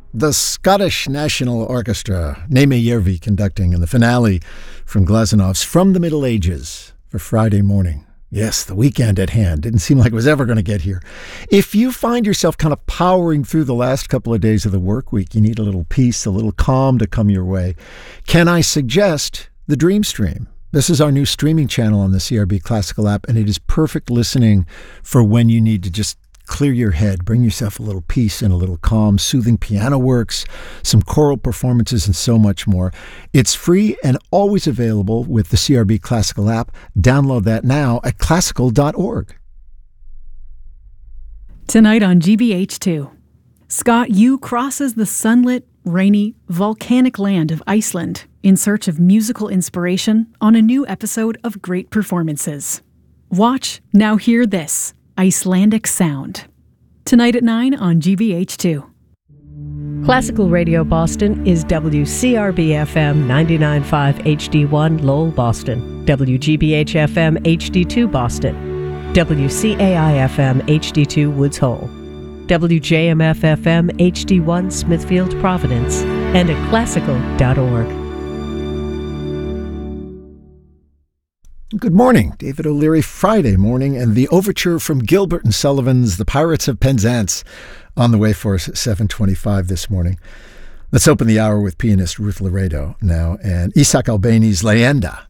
The Scottish National Orchestra, Naime Järvi conducting, in the finale from Glazanov's From the Middle Ages for Friday morning. Yes, the weekend at hand. Didn't seem like it was ever going to get here. If you find yourself kind of powering through the last couple of days of the work week, you need a little peace, a little calm to come your way, can I suggest the Dream Stream? This is our new streaming channel on the CRB Classical app, and it is perfect listening for when you need to just clear your head, bring yourself a little peace and a little calm, soothing piano works, some choral performances, and so much more. It's free and always available with the CRB Classical app. Download that now at classical.org. Tonight on GBH2, Scott Yu crosses the sunlit, rainy, volcanic land of Iceland in search of musical inspiration on a new episode of Great Performances. Watch, now hear this, Icelandic Sound. Tonight at 9 on GBH2. Classical Radio Boston is WCRB-FM 99.5 HD1 Lowell, Boston, WGBH-FM HD2 Boston, WCAI-FM HD2 Woods Hole, WJMF-FM HD1 Smithfield, Providence, and at classical.org. Good morning, David O'Leary, Friday morning, and the overture from Gilbert and Sullivan's The Pirates of Penzance on the way for us at 7:25 this morning. Let's open the hour with pianist Ruth Laredo now, and Isaac Albeni's Leyenda.